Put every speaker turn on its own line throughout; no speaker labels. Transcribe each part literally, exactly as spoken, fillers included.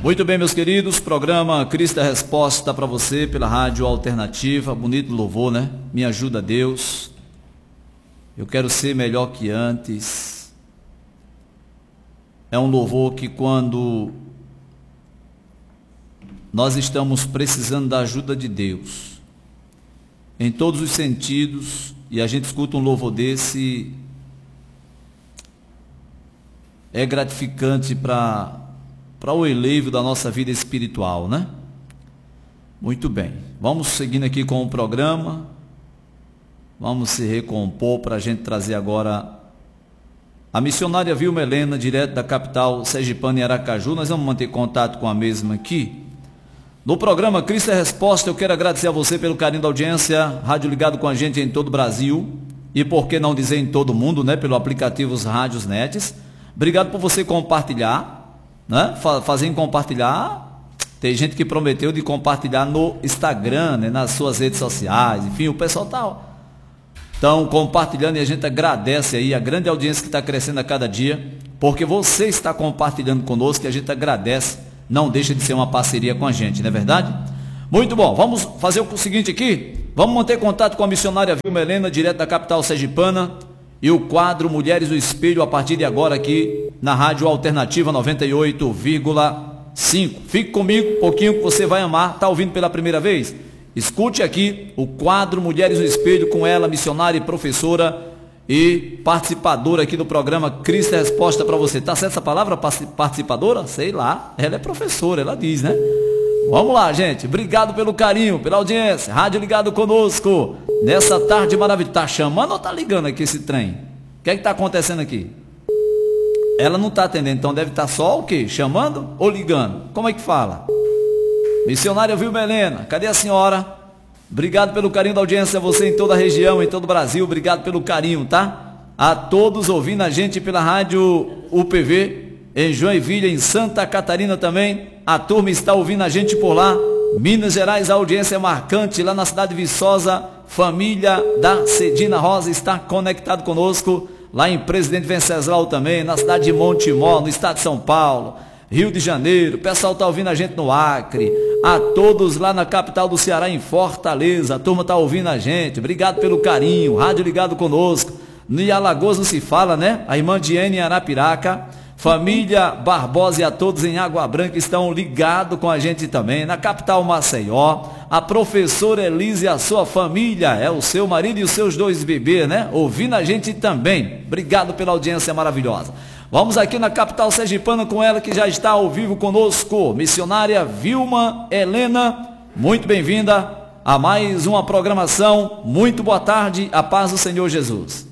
Muito bem, meus queridos, programa Cristo é a Resposta para você pela Rádio Alternativa. Bonito louvor, né? Me ajuda, Deus. Eu quero ser melhor que antes. É um louvor que quando nós estamos precisando da ajuda de Deus, em todos os sentidos, e a gente escuta um louvor desse, é gratificante para para o elevo da nossa vida espiritual, né? Muito bem, vamos seguindo aqui com o programa, vamos se recompor para a gente trazer agora a missionária Vilma Helena, direto da capital sergipana em Aracaju. Nós vamos manter contato com a mesma aqui. No programa Cristo é a Resposta, eu quero agradecer a você pelo carinho da audiência, rádio ligado com a gente em todo o Brasil, e por que não dizer em todo o mundo, né? Pelo aplicativo Os Rádios Nets. Obrigado por você compartilhar, né? Fazer em compartilhar. Tem gente que prometeu de compartilhar no Instagram, né? Nas suas redes sociais, enfim, o pessoal tá estão compartilhando e a gente agradece aí a grande audiência que está crescendo a cada dia, porque você está compartilhando conosco e a gente agradece. Não deixa de ser uma parceria com a gente, não é verdade? Muito bom, vamos fazer o seguinte aqui, vamos manter contato com a missionária Vilma Helena, direto da capital sergipana, e o quadro Mulheres do Espelho a partir de agora aqui na Rádio Alternativa noventa e oito vírgula cinco. Fique comigo um pouquinho que você vai amar. Está ouvindo pela primeira vez? Escute aqui o quadro Mulheres do Espelho com ela, missionária e professora e participadora aqui do programa Cristo é a Resposta para você. Tá certo essa palavra, participadora? Sei lá, ela é professora, ela diz, né? Vamos lá, gente. Obrigado pelo carinho, pela audiência. Rádio ligado conosco nessa tarde maravilhosa. Tá chamando ou tá ligando aqui esse trem? O que é que tá acontecendo aqui? Ela não tá atendendo, então deve estar só o quê? Chamando ou ligando? Como é que fala? Missionária Vilma Helena, cadê a senhora? Obrigado pelo carinho da audiência, você em toda a região, em todo o Brasil. Obrigado pelo carinho, tá? A todos ouvindo a gente pela Rádio U P V, em Joinville, em Santa Catarina também. A turma está ouvindo a gente por lá. Minas Gerais, a audiência é marcante. Lá na cidade de Viçosa, família da Cedina Rosa está conectado conosco. Lá em Presidente Venceslau também, na cidade de Montemor, no estado de São Paulo, Rio de Janeiro. O pessoal está ouvindo a gente no Acre. A todos lá na capital do Ceará, em Fortaleza. A turma está ouvindo a gente. Obrigado pelo carinho. Rádio ligado conosco. Em Alagoas não se fala, né? A irmã Diene em Arapiraca. Família Barbosa e a todos em Água Branca estão ligados com a gente também. Na capital Maceió, a professora Elise e a sua família, é o seu marido e os seus dois bebês, né? Ouvindo a gente também. Obrigado pela audiência maravilhosa. Vamos aqui na capital sergipana com ela que já está ao vivo conosco, missionária Vilma Helena. Muito bem-vinda a mais uma programação. Muito boa tarde, a paz do Senhor Jesus.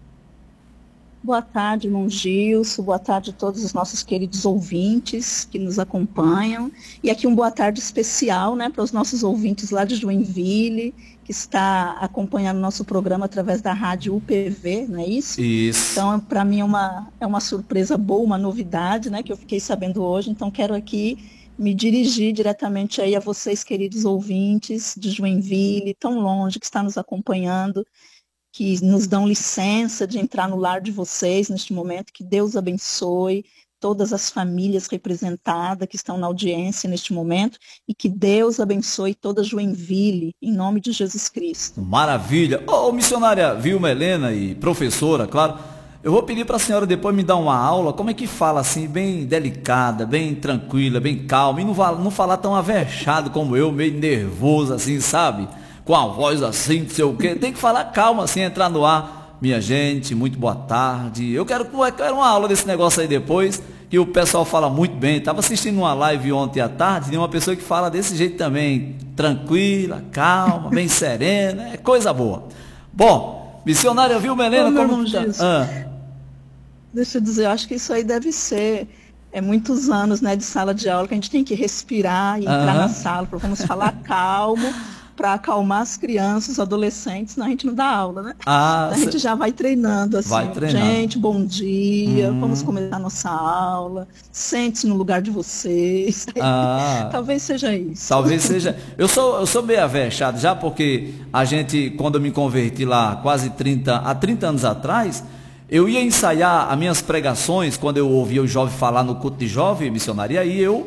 Boa tarde, irmão Gilson, boa tarde a todos os nossos queridos ouvintes que nos acompanham. E aqui um boa tarde especial, né, para os nossos ouvintes lá de Joinville, que está acompanhando o nosso programa através da rádio U P V, não é isso?
Isso.
Então, para mim é uma, é uma surpresa boa, uma novidade, né, que eu fiquei sabendo hoje. Então, quero aqui me dirigir diretamente aí a vocês, queridos ouvintes de Joinville, tão longe, que está nos acompanhando, que nos dão licença de entrar no lar de vocês neste momento. Que Deus abençoe todas as famílias representadas que estão na audiência neste momento e que Deus abençoe toda Joinville, em nome de Jesus Cristo.
Maravilha! Ô, oh, missionária Vilma Helena e professora, claro, eu vou pedir para a senhora depois me dar uma aula, como é que fala assim, bem delicada, bem tranquila, bem calma, e não, não falar tão avexado como eu, meio nervoso assim, sabe? Com a voz assim, não sei o quê. Tem que falar calma assim, entrar no ar. Minha gente, muito boa tarde. Eu quero, eu quero uma aula desse negócio aí depois, que o pessoal fala muito bem. Estava assistindo uma live ontem à tarde de uma pessoa que fala desse jeito também, tranquila, calma, bem serena, é coisa boa. Bom, missionária Vilma Helena,
Ô,
como...
Ah. Deixa eu dizer, eu acho que isso aí deve ser... É muitos anos, né, de sala de aula que a gente tem que respirar e entrar uh-huh. na sala, para vamos falar calmo, para acalmar as crianças, os adolescentes, senão a gente não dá aula, né?
Ah,
a gente cê... já vai treinando assim,
vai treinando.
Gente, bom dia,
hum.
vamos começar a nossa aula, sente-se no lugar de vocês.
Ah.
Talvez seja isso.
Talvez seja. Eu sou, eu sou meio avexado já, porque a gente, quando eu me converti lá, quase trinta, há trinta anos atrás, eu ia ensaiar as minhas pregações, quando eu ouvia o jovem falar no culto de jovem, missionário, e aí eu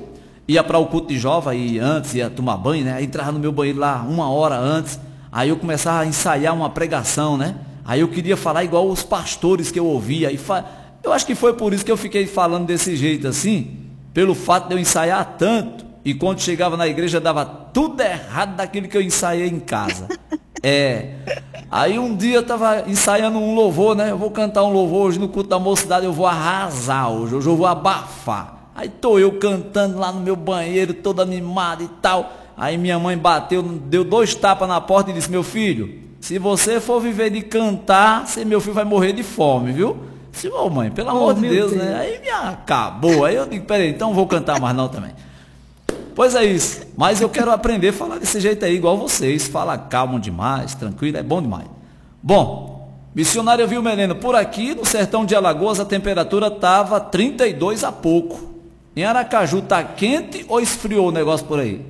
ia para o culto de jovem, e antes ia tomar banho, né? Aí entrava no meu banheiro lá uma hora antes, aí eu começava a ensaiar uma pregação, né? Aí eu queria falar igual os pastores que eu ouvia. E fa... Eu acho que foi por isso que eu fiquei falando desse jeito assim, pelo fato de eu ensaiar tanto, e quando chegava na igreja dava tudo errado daquilo que eu ensaiei em casa. É. Aí um dia eu estava ensaiando um louvor, né? Eu vou cantar um louvor hoje no culto da mocidade, eu vou arrasar hoje, hoje eu vou abafar. Aí tô eu cantando lá no meu banheiro, todo animado e tal. Aí minha mãe bateu, deu dois tapas na porta e disse: meu filho, se você for viver de cantar, você, meu filho vai morrer de fome, viu? Disse: ô mãe, pelo amor de Deus, Deus, né? Aí me acabou. Aí eu digo: peraí, então não vou cantar mais não também. Pois é isso, mas eu quero aprender a falar desse jeito aí, igual vocês. Fala calmo demais, tranquilo, é bom demais. Bom, missionária Vilma Helena, por aqui no sertão de Alagoas a temperatura estava trinta e dois a pouco. Em Aracaju tá quente ou esfriou o negócio por aí?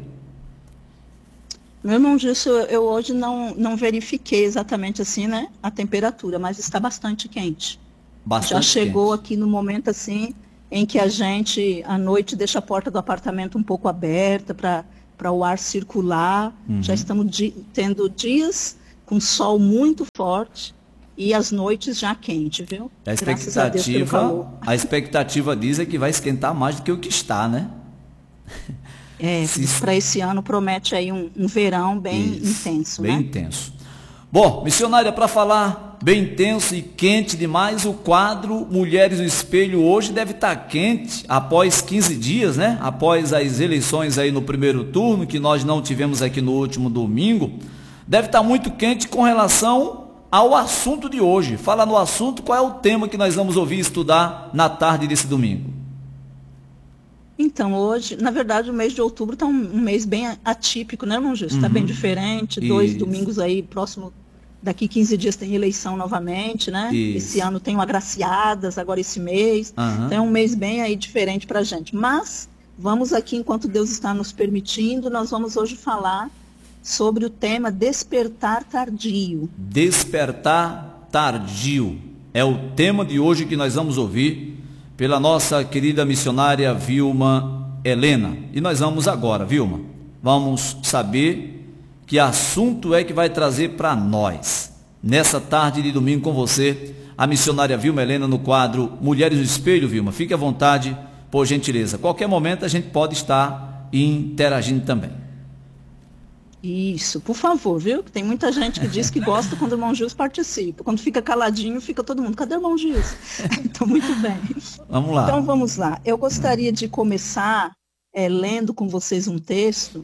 Meu irmão, disso eu hoje não, não verifiquei exatamente assim, né, a temperatura, mas está bastante quente. Bastante Já chegou quente. Aqui no momento assim em que a gente à noite deixa a porta do apartamento um pouco aberta para para o ar circular. Uhum. Já estamos di tendo dias com sol muito forte e as noites já quente, viu?
A expectativa, a, a expectativa diz é que vai esquentar mais do que o que está, né?
É, para esse ano promete aí um, um verão bem Isso, intenso,
bem
né?
intenso. Bom, missionária, para falar bem intenso e quente demais, o quadro Mulheres no Espelho hoje deve estar quente após quinze dias, né? Após as eleições aí no primeiro turno, que nós não tivemos aqui no último domingo, deve estar muito quente com relação ao assunto de hoje. Fala no assunto, qual é o tema que nós vamos ouvir e estudar na tarde desse domingo?
Então, hoje, na verdade, o mês de outubro está um, um mês bem atípico, né, irmão Gilson? Está uhum. bem diferente, dois Isso. domingos aí, próximo, daqui quinze dias tem eleição novamente, né? Isso. Esse ano tem o Agraciadas, agora esse mês, uhum. então é um mês bem aí diferente para a gente. Mas, vamos aqui, enquanto Deus está nos permitindo, nós vamos hoje falar sobre o tema despertar tardio.
Despertar tardio é o tema de hoje que nós vamos ouvir pela nossa querida missionária Vilma Helena. E nós vamos agora, Vilma, vamos saber que assunto é que vai trazer para nós, nessa tarde de domingo com você, a missionária Vilma Helena no quadro Mulheres no Espelho. Vilma, fique à vontade, por gentileza. Qualquer momento a gente pode estar interagindo também.
Isso, por favor, viu? Tem muita gente que diz que gosta quando o irmão Gilson participa. Quando fica caladinho, fica todo mundo: cadê o irmão Gilson? Então, muito bem.
Vamos lá.
Então, vamos lá. Eu gostaria de começar é, lendo com vocês um texto,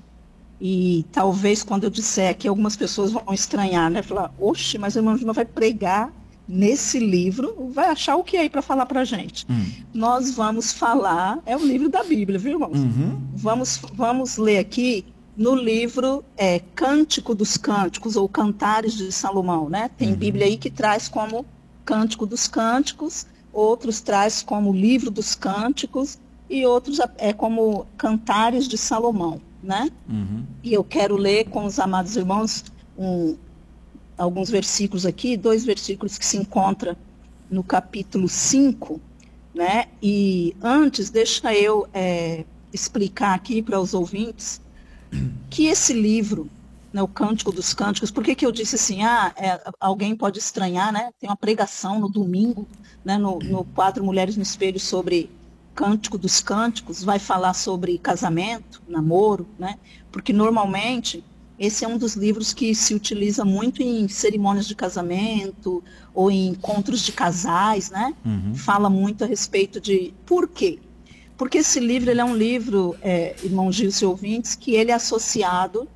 e talvez quando eu disser aqui, algumas pessoas vão estranhar, né? Falar: oxe, mas o irmão Gilson vai pregar nesse livro, vai achar o que aí para falar para a gente? Hum. Nós vamos falar, é o livro da Bíblia, viu, irmãos? Uhum. Vamos, vamos ler aqui no livro é, Cântico dos Cânticos, ou Cantares de Salomão, né? Tem uhum. Bíblia aí que traz como Cântico dos Cânticos, outros traz como Livro dos Cânticos, e outros é como Cantares de Salomão, né? Uhum. E eu quero ler com os amados irmãos um, alguns versículos aqui, dois versículos que se encontram no capítulo cinco, né? E antes, deixa eu é, explicar aqui para os ouvintes que esse livro, né, o Cântico dos Cânticos, por que que eu disse assim, ah, é, alguém pode estranhar, né? Tem uma pregação no domingo, né, no, no quadro Mulheres no Espelho sobre Cântico dos Cânticos, vai falar sobre casamento, namoro, né? Porque normalmente esse é um dos livros que se utiliza muito em cerimônias de casamento ou em encontros de casais, né? Uhum. Fala muito a respeito de por quê? Porque esse livro ele é um livro, é, irmão Gilson e ouvintes, que ele é associado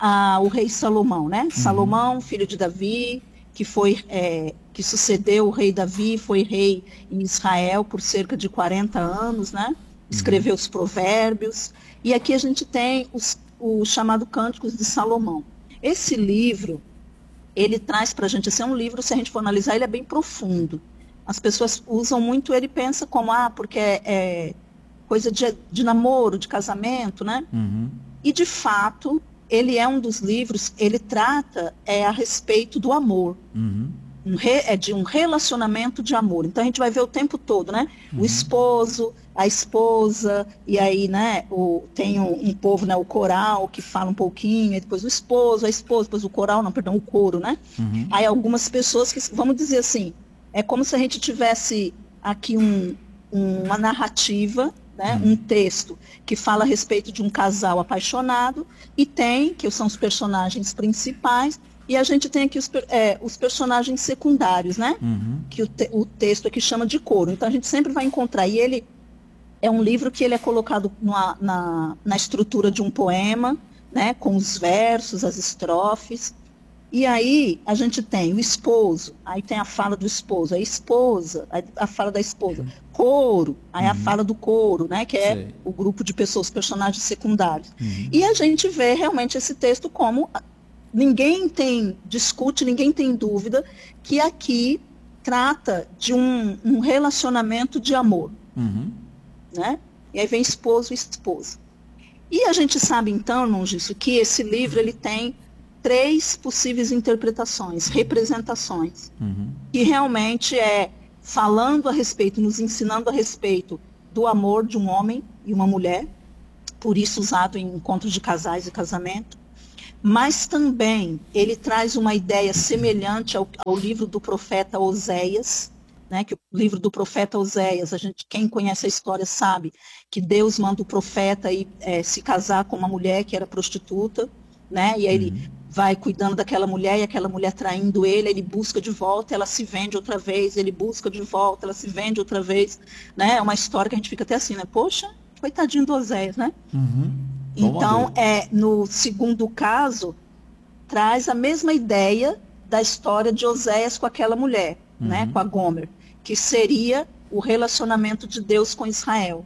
ao rei Salomão, né? Uhum. Salomão, filho de Davi, que foi é, que sucedeu o rei Davi, foi rei em Israel por cerca de quarenta anos, né? Escreveu uhum. os provérbios. E aqui a gente tem os, o chamado Cânticos de Salomão. Esse livro, ele traz para a gente, esse é um livro, se a gente for analisar, ele é bem profundo. As pessoas usam muito ele, pensa como, ah, porque é, é coisa de, de namoro, de casamento, né? Uhum. E, de fato, ele é um dos livros, ele trata é, a respeito do amor. Uhum. um re, é de um relacionamento de amor. Então a gente vai ver o tempo todo, né? Uhum. O esposo, a esposa, e aí, né, o, tem um, um povo, né, o coral, que fala um pouquinho, e depois o esposo, a esposa, depois o coral, não, perdão, o coro, né? Uhum. Aí algumas pessoas que, vamos dizer assim, é como se a gente tivesse aqui um, uma narrativa, né, uhum. um texto que fala a respeito de um casal apaixonado, e tem, que são os personagens principais, e a gente tem aqui os, é, os personagens secundários, né? Uhum. Que o, te, o texto aqui chama de coro. Então a gente sempre vai encontrar. E ele é um livro que ele é colocado numa, na, na estrutura de um poema, né? Com os versos, as estrofes. E aí a gente tem o esposo, aí tem a fala do esposo, a esposa, a, a fala da esposa, coro, aí uhum. a fala do coro, né? Que é Sei. o grupo de pessoas, personagens secundários. Uhum. E a gente vê realmente esse texto como... Ninguém tem, discute, ninguém tem dúvida que aqui trata de um, um relacionamento de amor. Uhum. Né? E aí vem esposo e esposa. E a gente sabe então, irmãos, disso, que esse livro ele tem três possíveis interpretações, representações, uhum. que realmente é falando a respeito, nos ensinando a respeito do amor de um homem e uma mulher, por isso usado em encontros de casais e casamento. Mas também ele traz uma ideia semelhante ao, ao livro do profeta Oséias, né, que o livro do profeta Oséias, a gente, quem conhece a história sabe que Deus manda o profeta ir, é, se casar com uma mulher que era prostituta, né, e aí ele uhum. vai cuidando daquela mulher, e aquela mulher traindo ele, ele busca de volta, ela se vende outra vez, ele busca de volta, ela se vende outra vez, né, é uma história que a gente fica até assim, né, poxa, coitadinho do Oséias, né? Uhum. Então, é, no segundo caso, traz a mesma ideia da história de Oséias com aquela mulher, uhum. né, com a Gomer, que seria o relacionamento de Deus com Israel.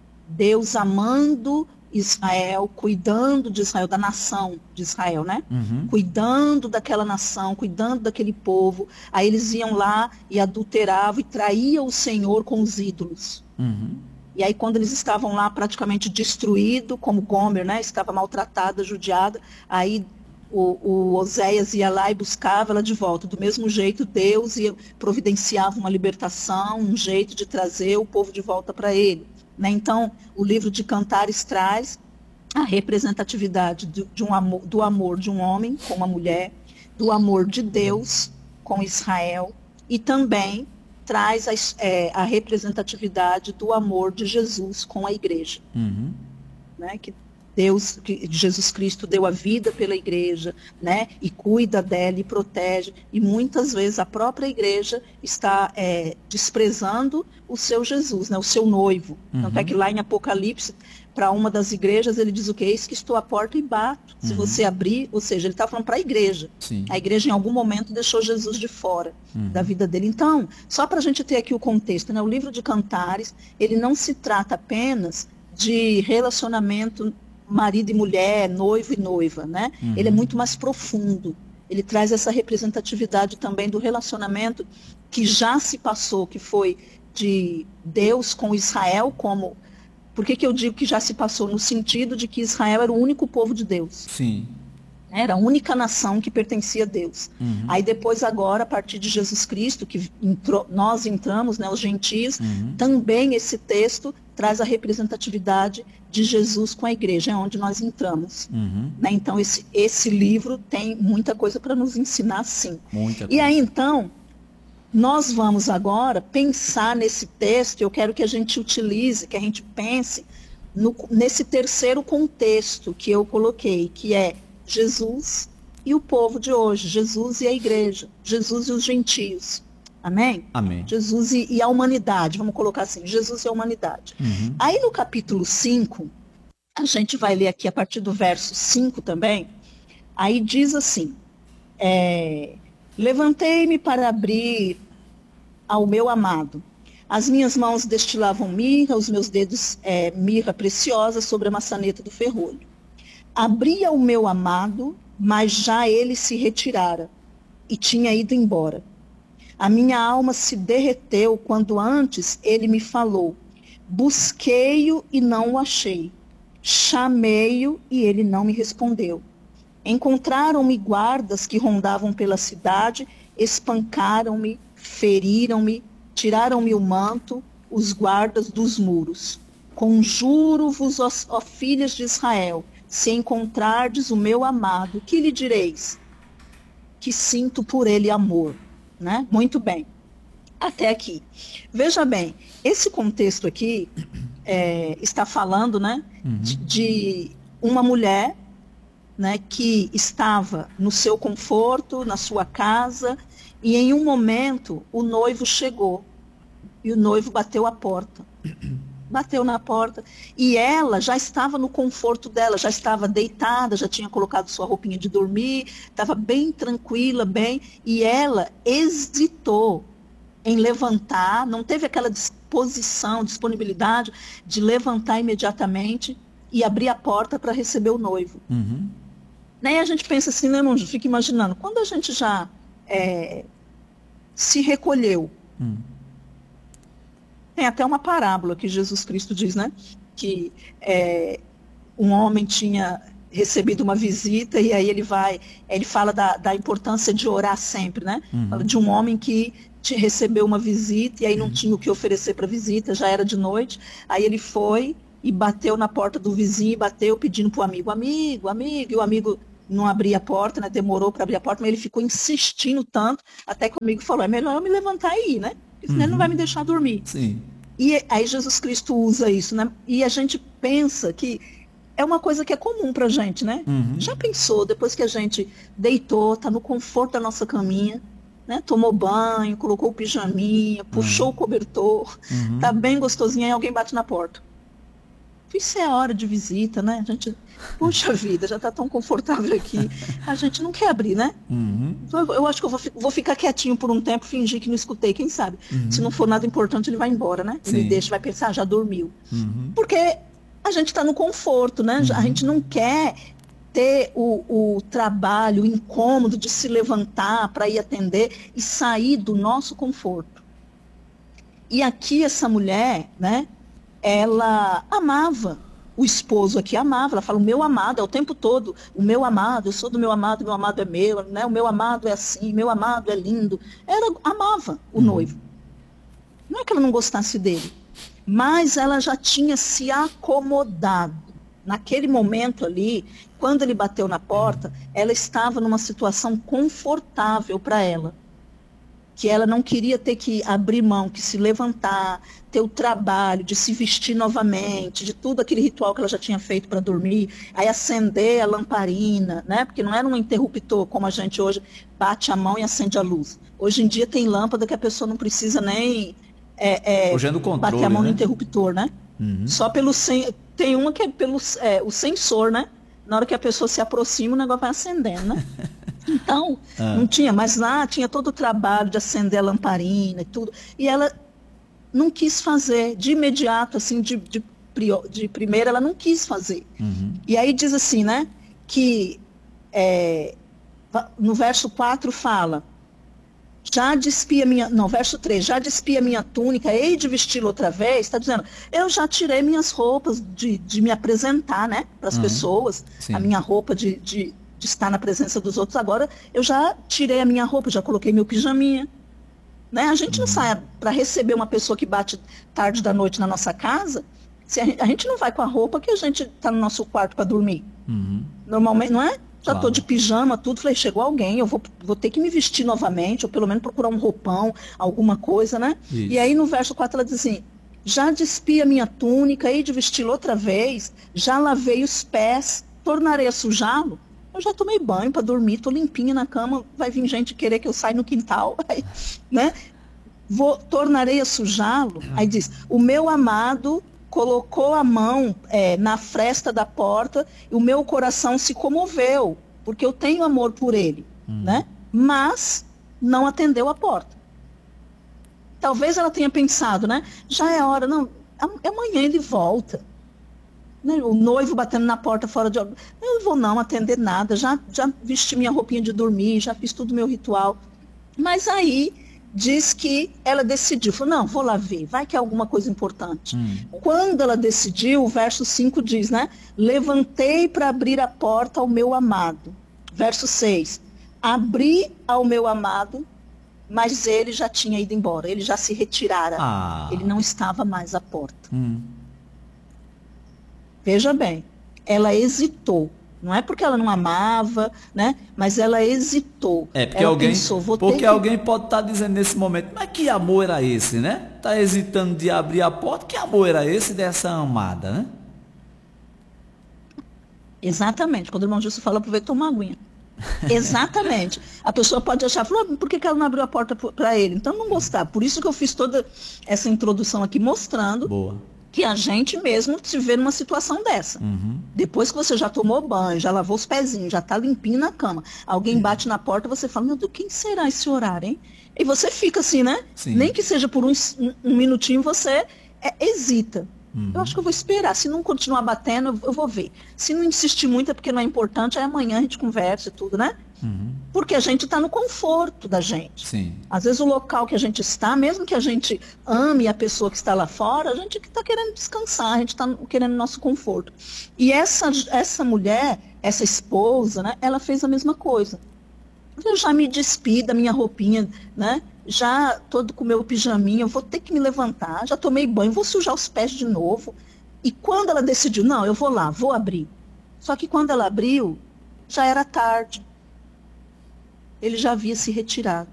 Deus amando Israel, cuidando de Israel, da nação de Israel, né? Uhum. Cuidando daquela nação, cuidando daquele povo. Aí eles iam lá e adulteravam e traíam o Senhor com os ídolos. Uhum. E aí, quando eles estavam lá praticamente destruídos, como Gomer, né, estava maltratada, judiada, aí o, o Oséias ia lá e buscava ela de volta. Do mesmo jeito, Deus ia, providenciava uma libertação, um jeito de trazer o povo de volta para ele. Né? Então, o livro de Cantares traz a representatividade de, de um amor, do amor de um homem com uma mulher, do amor de Deus com Israel, e também traz a, é, a representatividade do amor de Jesus com a igreja. Uhum. Né? Que Deus, que Jesus Cristo deu a vida pela igreja, né? E cuida dela e protege. E muitas vezes a própria igreja está é, desprezando o seu Jesus, né? O seu noivo. Uhum. Tanto é que lá em Apocalipse, para uma das igrejas, ele diz o que? Eis que estou à porta e bato. Se uhum. você abrir, ou seja, ele está falando para a igreja. Sim. A igreja em algum momento deixou Jesus de fora uhum. da vida dele. Então, só para a gente ter aqui o contexto, né? O livro de Cantares, ele não se trata apenas de relacionamento marido e mulher, noivo e noiva, né? Uhum. Ele é muito mais profundo. Ele traz essa representatividade também do relacionamento que já se passou, que foi de Deus com Israel como... Por que que eu digo que já se passou? No sentido de que Israel era o único povo de Deus.
Sim.
Era a única nação que pertencia a Deus. Uhum. Aí depois agora, a partir de Jesus Cristo, que entrou, nós entramos, né, os gentios, uhum. também esse texto traz a representatividade de Jesus com a igreja, é onde nós entramos. Uhum. Né? Então esse, esse livro tem muita coisa para nos ensinar, sim.
Muita
e
coisa.
aí então, nós vamos agora pensar nesse texto, eu quero que a gente utilize, que a gente pense no, nesse terceiro contexto que eu coloquei, que é Jesus e o povo de hoje, Jesus e a igreja, Jesus e os gentios. Amém?
Amém.
Jesus e, e a humanidade, vamos colocar assim, Jesus e a humanidade. Uhum. Aí no capítulo cinco, a gente vai ler aqui a partir do verso cinco também, aí diz assim, é, levantei-me para abrir ao meu amado. As minhas mãos destilavam mirra, os meus dedos é, mirra preciosa sobre a maçaneta do ferrolho. Abri ao meu amado, mas já ele se retirara e tinha ido embora. A minha alma se derreteu quando antes ele me falou. Busquei-o e não o achei. Chamei-o e ele não me respondeu. Encontraram-me guardas que rondavam pela cidade espancaram-me, feriram-me, tiraram-me o manto, os guardas dos muros. Conjuro-vos, ó, ó filhas de Israel, se encontrardes o meu amado, que lhe direis? Que sinto por ele amor. Né? Muito bem. Até aqui. Veja bem, esse contexto aqui é, está falando, né, uhum. de, de uma mulher, né, que estava no seu conforto, na sua casa, e em um momento o noivo chegou e o noivo bateu a porta. Bateu na porta e ela já estava no conforto dela, já estava deitada, já tinha colocado sua roupinha de dormir, estava bem tranquila, bem, e ela hesitou em levantar, não teve aquela disposição, disponibilidade de levantar imediatamente e abrir a porta para receber o noivo. Uhum. Né? A gente pensa assim, né, irmão? Fica imaginando, quando a gente já é, se recolheu, uhum. Tem até uma parábola que Jesus Cristo diz, né? Que é, um homem tinha recebido uma visita e aí ele vai, ele fala da, da importância de orar sempre, né? Uhum. Fala de um homem que te recebeu uma visita e aí não uhum. tinha o que oferecer para a visita, já era de noite, aí ele foi e bateu na porta do vizinho, bateu pedindo para o amigo, amigo, amigo, e o amigo não abria a porta, né? Demorou para abrir a porta, mas ele ficou insistindo tanto, até que o amigo falou, é melhor eu me levantar aí, né? Porque senão uhum. ele não vai me deixar dormir.
Sim.
E aí Jesus Cristo usa isso, né? E a gente pensa que é uma coisa que é comum pra gente, né? Uhum. Já pensou, depois que a gente deitou, tá no conforto da nossa caminha, né? Tomou banho, colocou o pijaminha, puxou uhum. o cobertor, uhum. tá bem gostosinho, aí alguém bate na porta. Isso é a hora de visita, né? A gente, puxa vida, já tá tão confortável aqui. A gente não quer abrir, né? Uhum. Eu, eu acho que eu vou, vou ficar quietinho por um tempo, fingir que não escutei, quem sabe? Uhum. Se não for nada importante, ele vai embora, né? Ele
Sim.
deixa, vai pensar, ah, já dormiu. Uhum. Porque a gente tá no conforto, né? Uhum. A gente não quer ter o, o trabalho, o incômodo de se levantar para ir atender e sair do nosso conforto. E aqui essa mulher, né? Ela amava o esposo aqui, amava, ela fala, o meu amado, é o tempo todo, o meu amado, eu sou do meu amado, meu amado é meu, né? O meu amado é assim, meu amado é lindo. Ela amava o uhum. noivo. Não é que ela não gostasse dele, mas ela já tinha se acomodado. Naquele momento ali, quando ele bateu na porta, ela estava numa situação confortável para ela. Que ela não queria ter que abrir mão, que se levantar, ter o trabalho de se vestir novamente, de tudo aquele ritual que ela já tinha feito para dormir, aí acender a lamparina, né? Porque não era um interruptor como a gente hoje bate a mão e acende a luz. Hoje em dia tem lâmpada que a pessoa não precisa nem é, é,
hoje é do controle,
bater a mão
né?
no interruptor, né? Uhum. Só pelo sen... tem uma que é pelo é, o sensor, né? Na hora que a pessoa se aproxima, o negócio vai acendendo, né? Então, ah. não tinha, mas lá tinha todo o trabalho de acender a lamparina e tudo. E ela não quis fazer de imediato, assim, de, de, de primeira, ela não quis fazer. Uhum. E aí diz assim, né, que é, no verso quatro fala, já despi a minha, não, verso três, já despi a minha túnica, hei de vesti-la outra vez, está dizendo, eu já tirei minhas roupas de, de me apresentar, né, para as uhum. pessoas, Sim. a minha roupa de... de de estar na presença dos outros, agora eu já tirei a minha roupa, já coloquei meu pijaminha. Né? A gente uhum. não sai para receber uma pessoa que bate tarde da noite na nossa casa, se a, gente, a gente não vai com a roupa que a gente está no nosso quarto para dormir. Uhum. Normalmente, não é? Já estou claro. de pijama, tudo, falei, chegou alguém, eu vou, vou ter que me vestir novamente, ou pelo menos procurar um roupão, alguma coisa, né? Isso. E aí no verso quatro ela diz assim, já despi a minha túnica, hei de vesti-la outra vez, já lavei os pés, tornarei a sujá-lo. Eu já tomei banho para dormir, estou limpinha na cama, vai vir gente querer que eu saia no quintal, aí, né? Vou, tornarei a sujá-lo. Aí diz, o meu amado colocou a mão é, na fresta da porta e o meu coração se comoveu, porque eu tenho amor por ele, hum. né? Mas não atendeu a porta. Talvez ela tenha pensado, né? Já é hora, não, amanhã ele volta. O noivo batendo na porta fora de... Eu não vou não atender nada, já, já vesti minha roupinha de dormir, já fiz tudo o meu ritual. Mas aí diz que ela decidiu, falou, não, vou lá ver, vai que é alguma coisa importante. Hum. Quando ela decidiu, o verso cinco diz, né? Levantei para abrir a porta ao meu amado. Verso seis, abri ao meu amado mas ele já tinha ido embora, ele já se retirara,
Ah.
ele não estava mais à porta.
Hum.
Veja bem, ela hesitou. Não é porque ela não amava, né? Mas ela hesitou.
É, porque
ela
alguém,
pensou, vou
porque
ter que...
alguém pode estar dizendo nesse momento, mas que amor era esse, né? Tá hesitando de abrir a porta, que amor era esse dessa amada, né?
Exatamente. Quando o irmão Gilson fala, aproveita e toma uma aguinha. Exatamente. A pessoa pode achar, falou, por que que ela não abriu a porta para ele? Então não gostar. Por isso que eu fiz toda essa introdução aqui mostrando
Boa.
que a gente mesmo se vê numa situação dessa.
Uhum.
Depois que você já tomou banho, já lavou os pezinhos, já está limpinho na cama, alguém bate na porta, você fala, meu Deus, quem será esse horário, hein? E você fica assim, né?
Sim.
Nem que seja por um, um, um minutinho, você é, hesita.
Uhum.
Eu acho que eu vou esperar. Se não continuar batendo, eu vou ver. Se não insistir muito é porque não é importante, aí amanhã a gente conversa e tudo, né?
Uhum.
Porque a gente está no conforto da gente.
Sim.
Às vezes o local que a gente está, mesmo que a gente ame a pessoa que está lá fora, a gente está querendo descansar, a gente está querendo nosso conforto. E essa, essa mulher, essa esposa, né, ela fez a mesma coisa. Eu já me despi da minha roupinha, né? Já todo com o meu pijaminha, eu vou ter que me levantar, já tomei banho, vou sujar os pés de novo. E quando ela decidiu, não, eu vou lá, vou abrir. Só que quando ela abriu, já era tarde. Ele já havia se retirado.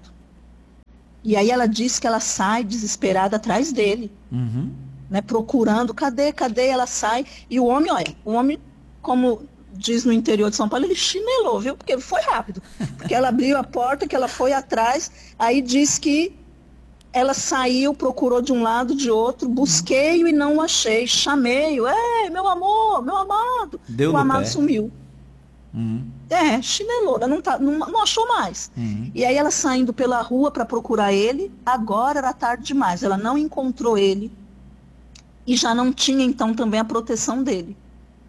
E aí ela diz que ela sai desesperada atrás dele,
Uhum.
né, procurando, cadê, cadê? Ela sai, e o homem, olha, o homem, como diz no interior de São Paulo, ele chinelou, viu? Porque foi rápido. Porque ela abriu a porta, que ela foi atrás, aí diz que ela saiu, procurou de um lado, de outro, busquei-o e não o achei, chamei-o, é, meu amor, meu amado.
Deu
o
no
amado
pé.
sumiu.
Uhum.
É, chinelou, ela não, tá, não, não achou mais.
Uhum.
E aí ela saindo pela rua para procurar ele, agora era tarde demais, ela não encontrou ele e já não tinha então também a proteção dele.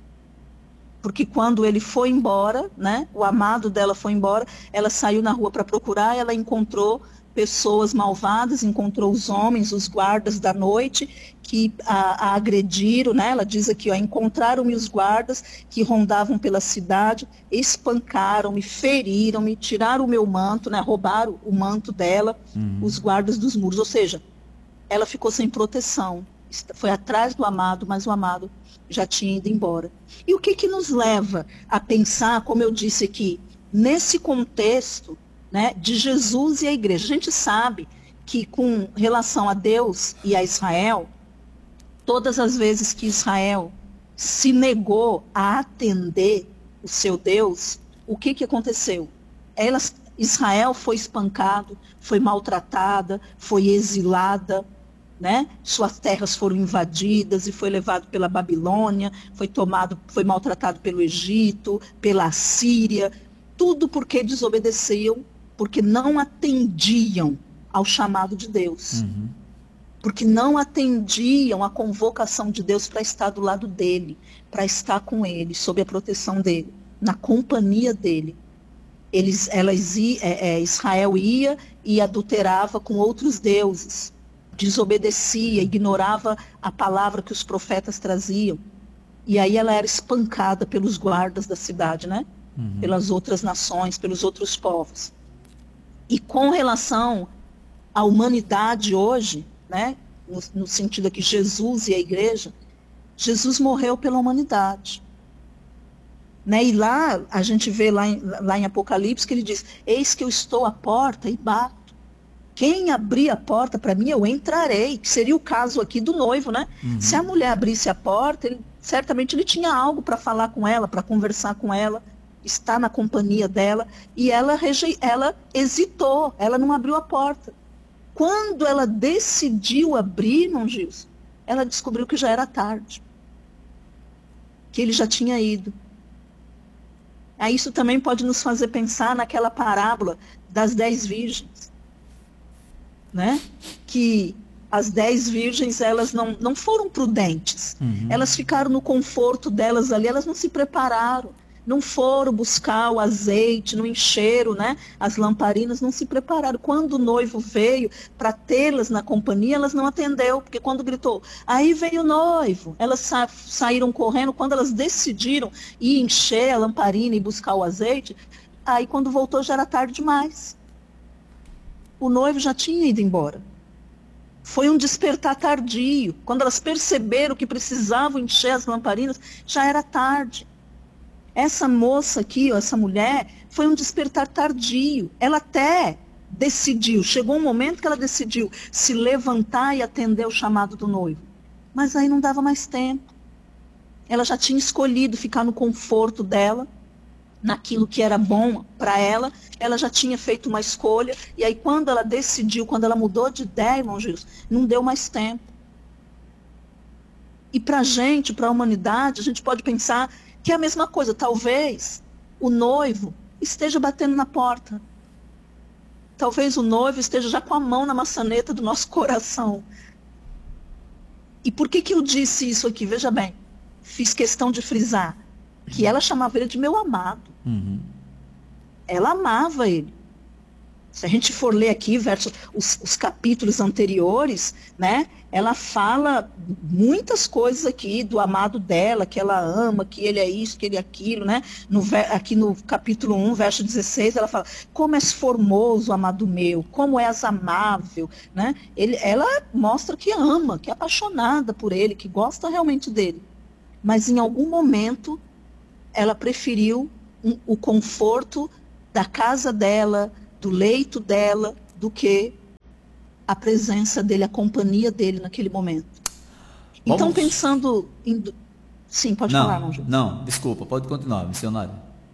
Porque quando ele foi embora, né, o amado dela foi embora, ela saiu na rua para procurar, ela encontrou pessoas malvadas, encontrou os homens, os guardas da noite, que a, a agrediram, né? Ela diz aqui, ó, encontraram-me os guardas que rondavam pela cidade, espancaram-me, feriram-me, tiraram o meu manto, né? Roubaram o manto dela, uhum. Os guardas dos muros, ou seja, ela ficou sem proteção, foi atrás do amado, mas o amado já tinha ido embora. E o que que nos leva a pensar, como eu disse aqui, nesse contexto, né, de Jesus e a igreja? A gente sabe que com relação a Deus e a Israel, todas as vezes que Israel se negou a atender o seu Deus, o que que aconteceu? Elas, Israel foi espancado, foi maltratada, foi exilada, né? Suas terras foram invadidas e foi levado pela Babilônia, foi tomado, foi maltratado pelo Egito, pela Síria, tudo porque desobedeciam, porque não atendiam ao chamado de Deus. Uhum. Porque não atendiam à convocação de Deus para estar do lado dele, para estar com ele, sob a proteção dele, na companhia dele. Eles, elas, é, é, Israel ia e adulterava com outros deuses, desobedecia, ignorava a palavra que os profetas traziam. E aí ela era espancada pelos guardas da cidade, né? Uhum. Pelas outras nações, pelos outros povos. E com relação à humanidade hoje, né, no, no sentido aqui, Jesus e a igreja, Jesus morreu pela humanidade. Né? E lá, a gente vê lá em, lá em Apocalipse que ele diz, eis que eu estou à porta e bato. Quem abrir a porta para mim, eu entrarei. Que seria o caso aqui do noivo, né? Uhum. Se a mulher abrisse a porta, ele, certamente ele tinha algo para falar com ela, para conversar com ela, está na companhia dela, e ela, reje... ela hesitou, ela não abriu a porta. Quando ela decidiu abrir, irmão Gilson, ela descobriu que já era tarde, que ele já tinha ido. Aí isso também pode nos fazer pensar naquela parábola das dez virgens, né? Que as dez virgens, elas não, não foram prudentes, uhum. Elas ficaram no conforto delas ali, elas não se prepararam. Não foram buscar o azeite, não encheram, né, as lamparinas, não se prepararam. Quando o noivo veio para tê-las na companhia, elas não atendeu, porque quando gritou, aí veio o noivo, elas sa saíram correndo. Quando elas decidiram ir encher a lamparina e buscar o azeite, aí quando voltou já era tarde demais. o noivo já tinha ido embora. Foi um despertar tardio. Quando elas perceberam que precisavam encher as lamparinas, já era tarde. Essa moça aqui, essa mulher, foi um despertar tardio. Ela até decidiu, chegou um momento que ela decidiu se levantar e atender o chamado do noivo. Mas aí não dava mais tempo. Ela já tinha escolhido ficar no conforto dela, naquilo que era bom para ela, ela já tinha feito uma escolha, e aí quando ela decidiu, quando ela mudou de ideia, irmão Gilson, não deu mais tempo. E para a gente, para a humanidade, a gente pode pensar que é a mesma coisa. Talvez o noivo esteja batendo na porta. Talvez o noivo esteja já com a mão na maçaneta do nosso coração. E por que que eu disse isso aqui? Veja bem, fiz questão de frisar que ela chamava ele de meu amado.
Uhum.
Ela amava ele. Se a gente for ler aqui verso, os, os capítulos anteriores, né, ela fala muitas coisas aqui do amado dela, que ela ama, que ele é isso, que ele é aquilo, né? No, aqui no capítulo um, verso dezesseis, ela fala, como és formoso, amado meu, como és amável, né? Ele, ela mostra que ama, que é apaixonada por ele, que gosta realmente dele. Mas em algum momento, ela preferiu um, o conforto da casa dela, do leito dela, do que a presença dele, a companhia dele naquele momento.
Vamos...
Então, pensando em... Sim, pode
não,
falar, irmão Júlio.
Não, desculpa, pode continuar, missionário.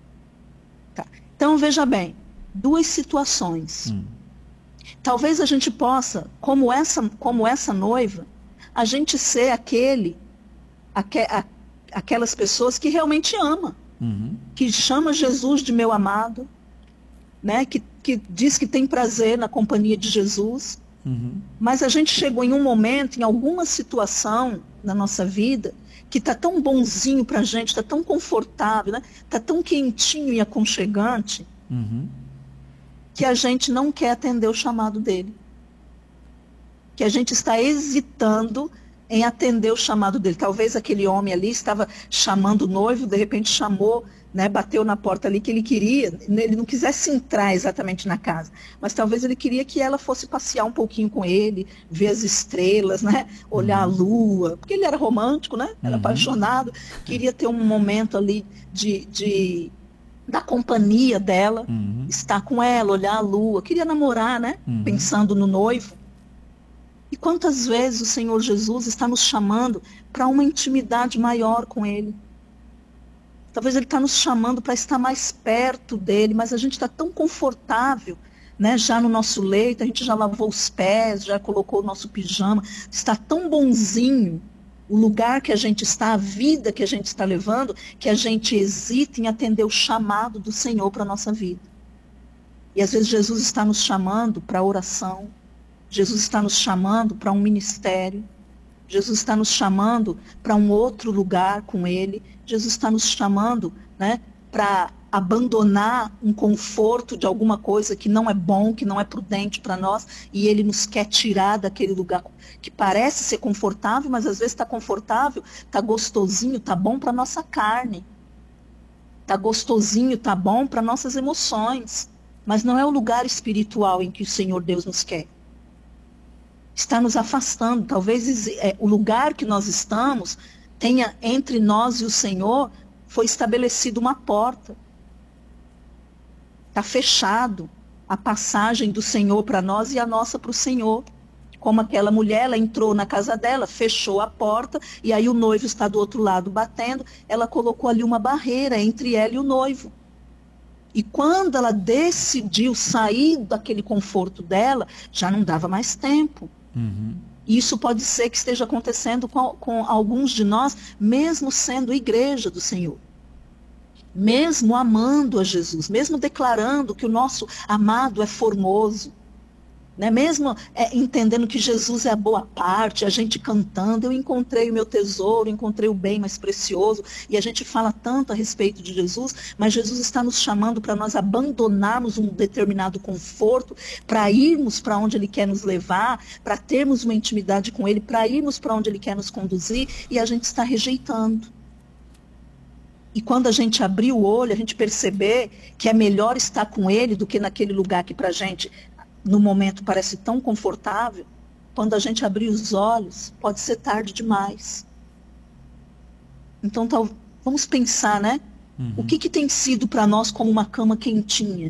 Tá. Então, veja bem, duas situações. Hum. Talvez a gente possa, como essa, como essa noiva, a gente ser aquele, aque, a, aquelas pessoas que realmente ama, uhum. que chama Jesus de meu amado, né, que, que diz que tem prazer na companhia de Jesus, uhum. mas a gente chegou em um momento, em alguma situação na nossa vida, que está tão bonzinho para a gente, está tão confortável, está, né, tão quentinho e aconchegante, uhum. que a gente não quer atender o chamado dele. Que a gente está hesitando em atender o chamado dele. Talvez aquele homem ali estava chamando o noivo, de repente chamou, né, bateu na porta ali que ele queria, ele não quisesse entrar exatamente na casa, mas talvez ele queria que ela fosse passear um pouquinho com ele, ver as estrelas, né, olhar uhum. a lua, porque ele era romântico, né, era uhum. apaixonado, queria ter um momento ali de, de, da companhia dela, uhum. estar com ela, olhar a lua, queria namorar, né, uhum. pensando no noivo. E quantas vezes o Senhor Jesus está nos chamando para uma intimidade maior com Ele? Talvez Ele está nos chamando para estar mais perto dEle, mas a gente está tão confortável, né, já no nosso leito, a gente já lavou os pés, já colocou o nosso pijama, está tão bonzinho o lugar que a gente está, a vida que a gente está levando, que a gente hesita em atender o chamado do Senhor para a nossa vida. E às vezes Jesus está nos chamando para a oração, Jesus está nos chamando para um ministério, Jesus está nos chamando para um outro lugar com Ele, Jesus está nos chamando, né, para abandonar um conforto de alguma coisa que não é bom, que não é prudente para nós, e Ele nos quer tirar daquele lugar que parece ser confortável, mas às vezes está confortável, está gostosinho, está bom para a nossa carne, está gostosinho, está bom para nossas emoções, mas não é o lugar espiritual em que o Senhor Deus nos quer. Está nos afastando. Talvez é, o lugar que nós estamos tenha entre nós e o Senhor, foi estabelecida uma porta. Está fechado a passagem do Senhor para nós e a nossa para o Senhor. Como aquela mulher, ela entrou na casa dela, fechou a porta, e aí o noivo está do outro lado batendo, ela colocou ali uma barreira entre ela e o noivo. E quando ela decidiu sair daquele conforto dela, já não dava mais tempo. Uhum. Isso pode ser que esteja acontecendo com, com alguns de nós, mesmo sendo igreja do Senhor. Mesmo amando a Jesus, mesmo declarando que o nosso amado é formoso. Né? Mesmo é, entendendo que Jesus é a boa parte, a gente cantando, eu encontrei o meu tesouro, encontrei o bem mais precioso, e a gente fala tanto a respeito de Jesus, mas Jesus está nos chamando para nós abandonarmos um determinado conforto, para irmos para onde Ele quer nos levar, para termos uma intimidade com Ele, para irmos para onde Ele quer nos conduzir, e a gente está rejeitando. E quando a gente abrir o olho, a gente perceber que é melhor estar com Ele do que naquele lugar que para a gente no momento parece tão confortável, quando a gente abrir os olhos, pode ser tarde demais. Então, tal, vamos pensar, né? Uhum. O que, que tem sido para nós como uma cama quentinha?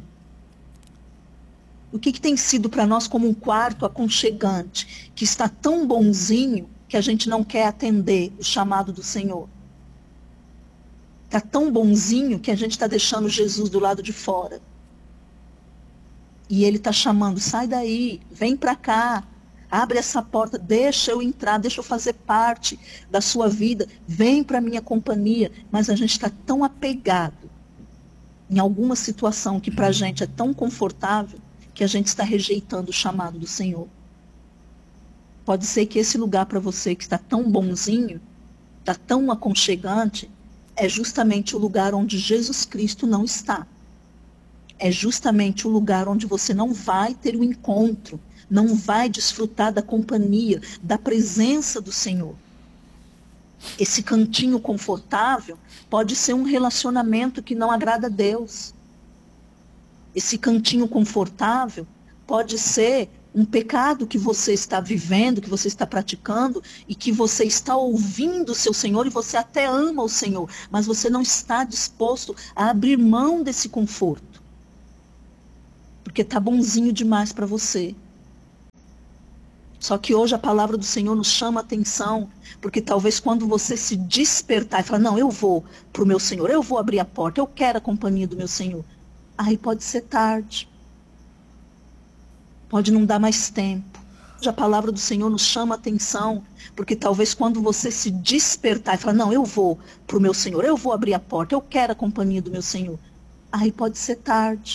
O que, que tem sido para nós como um quarto aconchegante, que está tão bonzinho que a gente não quer atender o chamado do Senhor? Está tão bonzinho que a gente está deixando Jesus do lado de fora. E Ele está chamando, sai daí, vem para cá, abre essa porta, deixa eu entrar, deixa eu fazer parte da sua vida, vem para a minha companhia. Mas a gente está tão apegado em alguma situação que para a gente é tão confortável, que a gente está rejeitando o chamado do Senhor. Pode ser que esse lugar para você que está tão bonzinho, está tão aconchegante, é justamente o lugar onde Jesus Cristo não está. É justamente o lugar onde você não vai ter o encontro, não vai desfrutar da companhia, da presença do Senhor. Esse cantinho confortável pode ser um relacionamento que não agrada a Deus. Esse cantinho confortável pode ser um pecado que você está vivendo, que você está praticando, e que você está ouvindo o seu Senhor, e você até ama o Senhor, mas você não está disposto a abrir mão desse conforto. Porque está bonzinho demais para você. Só que hoje a palavra do Senhor nos chama a atenção, porque talvez quando você se despertar e falar, não, eu vou para o meu Senhor, eu vou abrir a porta, eu quero a companhia do meu Senhor. Aí pode ser tarde. Pode não dar mais tempo. Hoje a palavra do Senhor nos chama a atenção, porque talvez quando você se despertar e falar, não, eu vou para o meu Senhor, eu vou abrir a porta, eu quero a companhia do meu Senhor. Aí pode ser tarde.